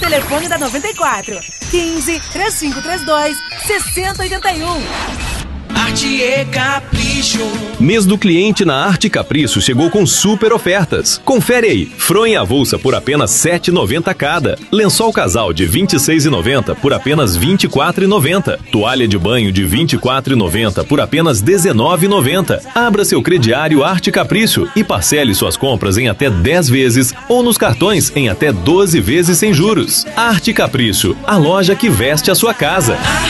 telefone da 94, 15 3532 6081. Arte e Capricho. Mês do cliente na Arte Capricho chegou com super ofertas. Confere aí. Fronha avulsa por apenas R$ 7,90 cada. Lençol casal de R$ 26,90 por apenas R$ 24,90. Toalha de banho de R$ 24,90 por apenas R$ 19,90. Abra seu crediário Arte Capricho e parcele suas compras em até 10 vezes ou nos cartões em até 12 vezes sem juros. Arte Capricho, a loja que veste a sua casa.